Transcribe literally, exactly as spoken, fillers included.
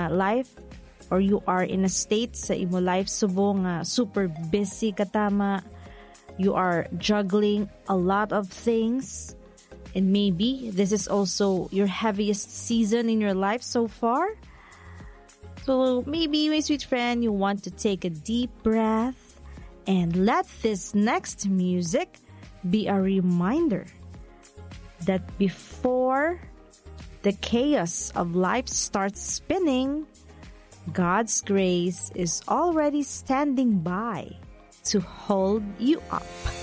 uh, life or you are in a state sa imo life subong nga super busy katama, you are juggling a lot of things, and maybe this is also your heaviest season in your life so far. So maybe, my sweet friend, you want to take a deep breath and let this next music be a reminder that before the chaos of life starts spinning, God's grace is already standing by to hold you up.